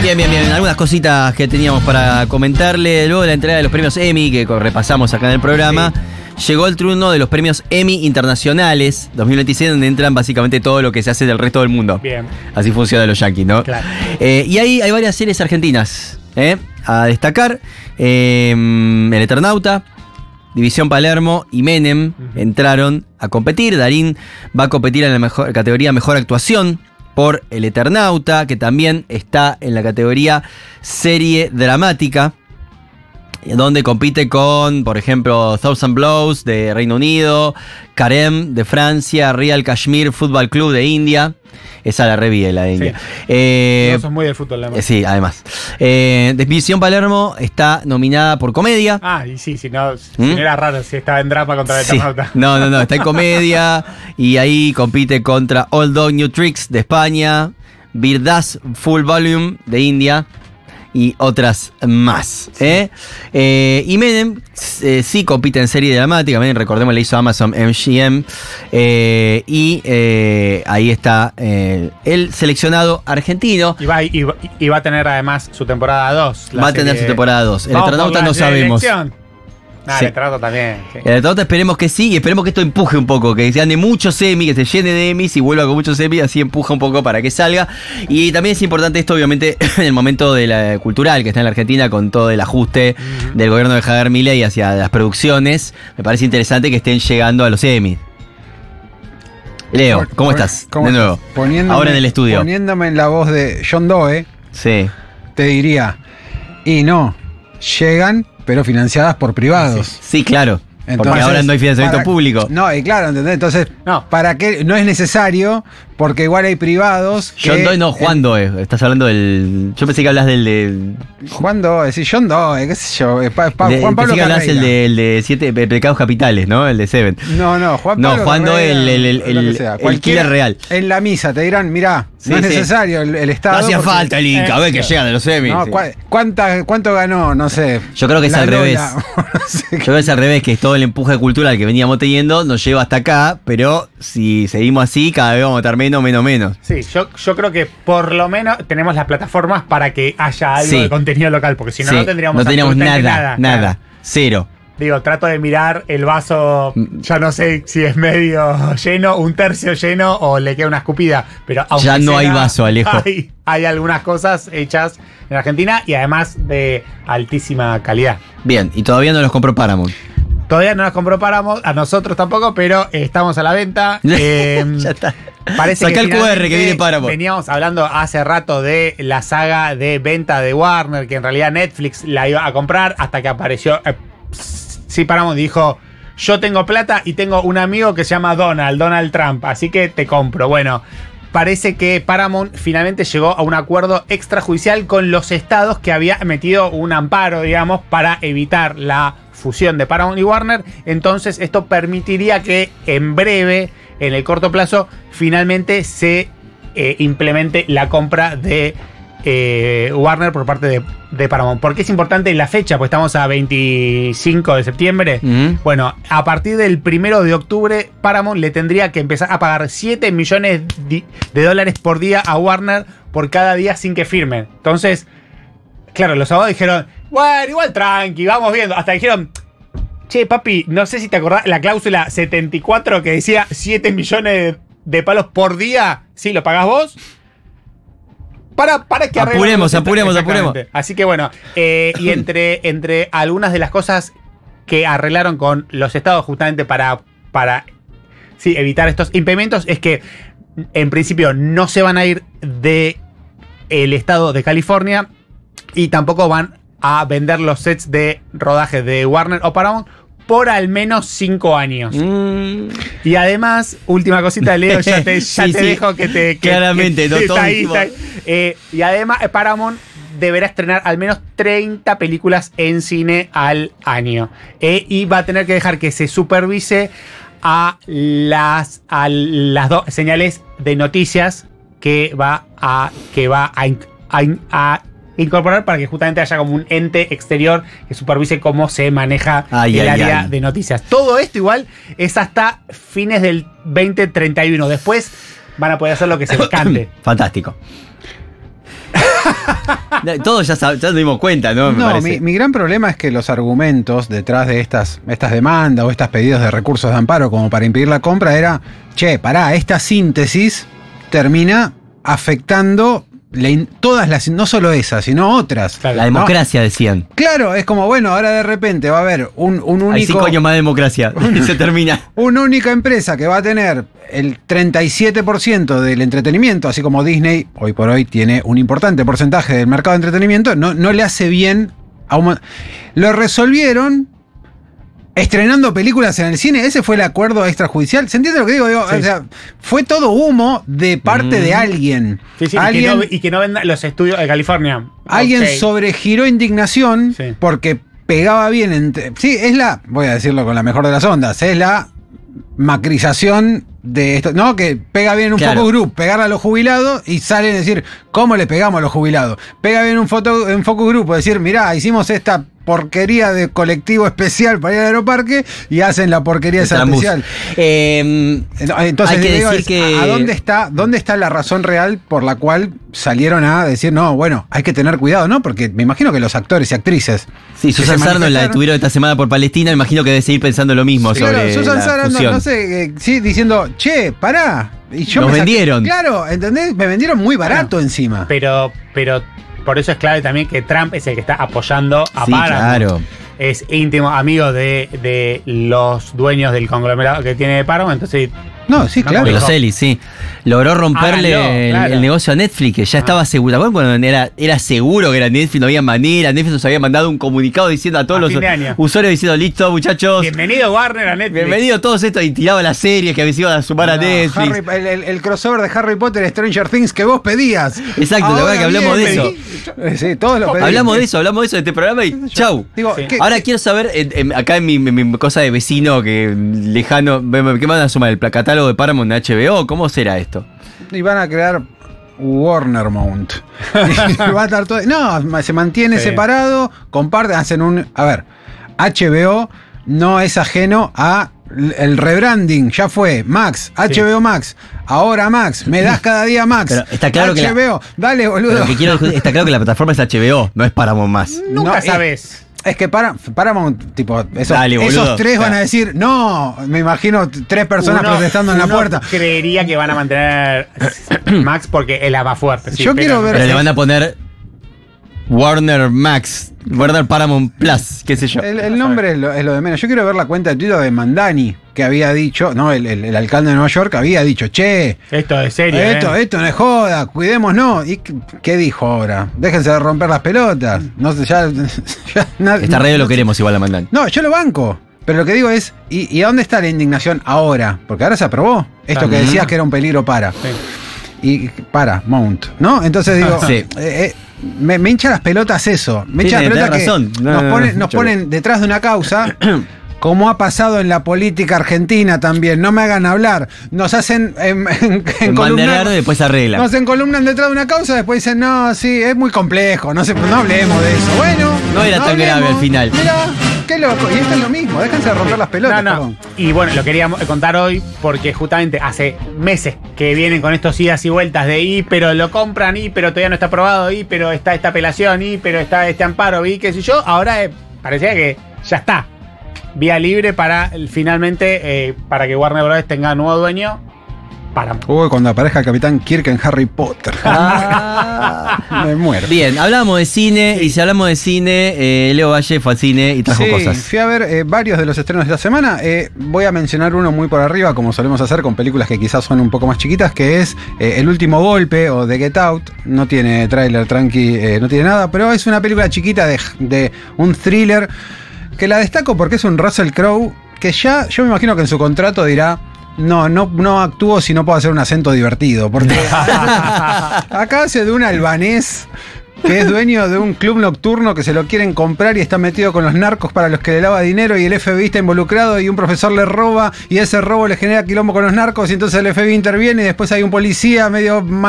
Bien. Algunas cositas que teníamos para comentarle. Luego de la entrega de los premios Emmy, que repasamos acá en el programa, llegó el turno de los premios Emmy Internacionales 2026, donde entran básicamente todo lo que se hace del resto del mundo. Bien. Así funciona los Yankees, ¿no? Claro. Y ahí hay varias series argentinas a destacar. El Eternauta, División Palermo y Menem entraron a competir. Darín va a competir en la categoría Mejor Actuación por El Eternauta, que también está en la categoría Serie Dramática, donde compite con, por ejemplo, Thousand Blows de Reino Unido, Carême de Francia, Real Kashmir Football Club de India. Esa la reví, la de India. No sos muy del fútbol, además. Sí, además. División Palermo está nominada por comedia. Y si no era raro si estaba en drama contra el Eternauta. No, está en comedia. Y ahí compite contra Old Dog New Tricks de España, Birdas Full Volume de India y otras más. Y Menem sí compite en serie dramática. Menem, recordemos, le hizo Amazon MGM. Y ahí está el seleccionado argentino. Y va a tener además su temporada 2. Va a tener su temporada 2. El Eternauta no sabemos. El Eternauta también. Sí. El Eternauta esperemos que sí, y esperemos que esto empuje un poco, que se gane muchos Emmy, que se llene de Emmys y vuelva con muchos Emmy, así empuja un poco para que salga. Y también es importante esto, obviamente, en el momento de la cultural que está en la Argentina, con todo el ajuste del gobierno de Javier Milei hacia las producciones. Me parece interesante que estén llegando a los Emmy. Leo, ¿cómo estás? De nuevo. Ahora en el estudio. Poniéndome en la voz de John Doe, sí, te diría, y no, llegan, pero financiadas por privados. Sí, claro. Entonces, porque ahora no hay financiamiento público. No, y claro, ¿entendés? Entonces, ¿para qué? No es necesario, porque igual hay privados. John Doe, no, Juan Doe. Estás hablando del. Yo pensé que hablas del de. Juan Doe, sí, John Doe, qué sé yo. Juan Pablo pensé que hablas Carreira. el de 7 pecados capitales, ¿no? El de Seven. No, Juan Pablo. No, Juan Doe, el killer real. En la misa te dirán, mirá, no es necesario el Estado. No hacía falta el Inca, a ver que llegan de los Emmy. No, ¿cuánto ganó? No sé. Yo creo que es al revés. Yo creo que es al revés, que es todo el empuje cultural que veníamos teniendo, nos lleva hasta acá, pero si seguimos así, cada vez vamos a estar menos. Sí, yo creo que por lo menos tenemos las plataformas para que haya algo de contenido local, porque si no, no tendríamos nada. Cero. Digo, trato de mirar el vaso, ya no sé si es medio lleno, un tercio lleno o le queda una escupida, pero ya no hay vaso, Alejo. Hay algunas cosas hechas en Argentina y además de altísima calidad. Bien, y todavía no los compró Paramount. Todavía no las compró Paramount, a nosotros tampoco, pero estamos a la venta. Ya está. Parece Sacá el QR que viene Paramount. Veníamos hablando hace rato de la saga de venta de Warner, que en realidad Netflix la iba a comprar hasta que apareció. Sí, Paramount dijo: yo tengo plata y tengo un amigo que se llama Donald Trump, así que te compro. Bueno, parece que Paramount finalmente llegó a un acuerdo extrajudicial con los estados que había metido un amparo, digamos, para evitar la fusión de Paramount y Warner. Entonces esto permitiría que en breve, en el corto plazo, finalmente se implemente la compra de Warner por parte de Paramount. ¿Por qué es importante la fecha? Pues estamos a 25 de septiembre. Bueno, a partir del 1 de octubre, Paramount le tendría que empezar a pagar $7 millones por día a Warner por cada día sin que firmen. Entonces, claro, los abogados dijeron: bueno, igual tranqui, vamos viendo. Hasta dijeron: che, papi, no sé si te acordás la cláusula 74 que decía 7 millones de palos por día. ¿Sí, lo pagás vos? Para que apuremos. Así que bueno, y entre algunas de las cosas que arreglaron con los estados justamente para evitar estos impedimentos es que en principio no se van a ir de el estado de California y tampoco van a vender los sets de rodaje de Warner o Paramount por al menos 5 años. Y además, última cosita, Leo, ya te dejo que te... Claramente, no todo. Y además, Paramount deberá estrenar al menos 30 películas en cine al año. Y va a tener que dejar que se supervise a las dos señales de noticias que va a incorporar para que justamente haya como un ente exterior que supervise cómo se maneja el área de noticias. Todo esto igual es hasta fines del 2031. Después van a poder hacer lo que se les cante. Fantástico. Todos ya nos dimos cuenta, ¿no? Me No, parece. mi gran problema es que los argumentos detrás de estas demandas o estos pedidos de recursos de amparo como para impedir la compra era, pará, esta síntesis termina afectando todas las, no solo esas, sino otras. Claro. La democracia, decían. Claro, es como, bueno, ahora de repente va a haber un único... Hay 5 años más de democracia y se termina. Una única empresa que va a tener el 37% del entretenimiento, así como Disney hoy por hoy tiene un importante porcentaje del mercado de entretenimiento, no le hace bien lo resolvieron estrenando películas en el cine. Ese fue el acuerdo extrajudicial. ¿Se entiende lo que digo? Sí. O sea, fue todo humo de parte de alguien. Sí, Alguien, y que no vendan los estudios de California. alguien Ok. sobregiró indignación Sí. porque pegaba bien sí, voy a decirlo con la mejor de las ondas, es la macrización de esto, ¿no? Que pega bien un Claro. focus group, pegar a los jubilados y salen a decir, ¿cómo le pegamos a los jubilados? Pega bien un focus group, decir, mirá, hicimos esta porquería de colectivo especial para ir al aeroparque y hacen la porquería esa Trambús. especial. Entonces, Hay que digo, decir que- ¿a dónde está la razón real por la cual salieron a decir, no, bueno, hay que tener cuidado, ¿no? Porque me imagino que los actores y actrices... Sí, que Susan se Sarandon la manifestaron- detuvieron esta semana por Palestina. Imagino que debe seguir pensando lo mismo sobre Claro, Susan la Sarandon, fusión. no sé, sí, diciendo, pará. Y yo Nos me saqué- vendieron. Claro, ¿entendés? Me vendieron muy barato encima. Pero por eso es clave también que Trump es el que está apoyando a Sí, Paramount. claro. Es íntimo amigo de los dueños del conglomerado que tiene de Paramount, entonces... No, sí, No, claro. De los Dijo, Ellis, sí. Logró romperle háganlo, claro. el negocio a Netflix, que ya estaba seguro. ¿Te acuerdas cuando era seguro que era Netflix? No había manera. Netflix nos había mandado un comunicado diciendo a todos A los fin de año. usuarios diciendo, listo, muchachos. Bienvenido Warner a Netflix. Bienvenido todos estos. Y tiraba las series que se iban a sumar a No, Netflix. el crossover de Harry Potter Stranger Things que vos pedías. Exacto, la verdad que hablamos de eso. Sí, todos lo pedimos. Hablamos de eso de este programa y chau. Digo, Sí. Ahora quiero saber, acá en mi cosa de vecino que lejano, ¿qué van a sumar? ¿El catálogo de Paramount de HBO? ¿Cómo será esto? Y van a crear Warner Mount. Y va a estar todo. No, se mantiene Sí. separado, comparten, hacen un. A ver, HBO no es ajeno a el rebranding. Ya fue Max, HBO Max, ahora Max, me das cada día Max. Pero está claro que la- HBO, dale, boludo. Pero lo que quiero está claro que la plataforma es HBO, no es Paramount más. Nunca No, sabes. Es que Paramount, tipo, Dale, boludo. esos tres van a Claro. decir, no, me imagino 3 personas Uno- protestando en la uno puerta. creería que van a mantener Max porque es la más fuerte. sí, Yo quiero ver- Pero le van a poner Warner Max, Warner Paramount Plus, qué sé yo. El nombre es lo de menos. Yo quiero ver la cuenta de Twitter de Mandani, que había dicho, no, el alcalde de Nueva York había dicho, Esto es serio. esto no es joda, cuidémonos. ¿Y qué dijo ahora? Déjense de romper las pelotas. No sé, ya nadie- Esta radio lo queremos igual la mandan. No, yo lo banco. Pero lo que digo es, ¿y a dónde está la indignación ahora? Porque ahora se aprobó esto que decías que era un peligro para. Sí. Y para, Mount, ¿no? Entonces digo, Sí. me hincha las pelotas eso. Me Sí, hincha las tenés pelotas que razón. No, nos, no, ponen, no, nos yo- ponen detrás de una causa, como ha pasado en la política argentina también. No me hagan hablar. Nos hacen En columnar. banderar y después arreglan. Nos encolumnan detrás de una causa, después dicen, no, sí, es muy complejo, no hablemos de eso. Bueno, No era tan grave al final. Mira, qué loco. Y esto es lo mismo, déjense de romper las pelotas. No. perdón. Y bueno, lo queríamos contar hoy porque justamente hace meses que vienen con estos idas y vueltas de pero lo compran, pero todavía no está aprobado, pero está esta apelación, pero está este amparo, qué sé yo. Ahora parecía que ya está. Vía libre para finalmente para que Warner Bros. Tenga nuevo dueño. Uy, cuando aparezca el Capitán Kirk en Harry Potter. Me muero. Bien, hablamos de cine y si hablamos de cine, Leo Valle fue al cine y trajo Sí, cosas. fui a ver varios de los estrenos de esta semana. Voy a mencionar uno muy por arriba, como solemos hacer con películas que quizás son un poco más chiquitas, que es El último golpe o The Get Out. No tiene tráiler, tranqui, no tiene nada, pero es una película chiquita de un thriller que la destaco porque es un Russell Crowe que ya, yo me imagino que en su contrato dirá, no actúo si no puedo hacer un acento divertido, porque acá hace de un albanés que es dueño de un club nocturno que se lo quieren comprar y está metido con los narcos para los que le lava dinero y el FBI está involucrado y un profesor le roba y ese robo le genera quilombo con los narcos y entonces el FBI interviene y después hay un policía medio